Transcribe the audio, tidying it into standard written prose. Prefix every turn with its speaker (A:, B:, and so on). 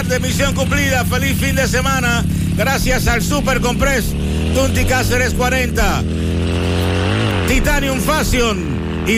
A: tarde, misión cumplida. Feliz fin de semana. Gracias al Super Compress Tunti Cáceres 40. Titanium Fashion.